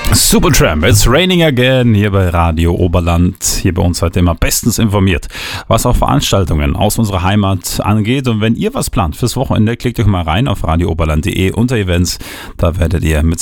Supertramp, it's raining again, hier bei Radio Oberland. Hier bei uns seid ihr immer bestens informiert, was auch Veranstaltungen aus unserer Heimat angeht. Und wenn ihr was plant fürs Wochenende, klickt euch mal rein auf radiooberland.de unter Events. Da werdet ihr mit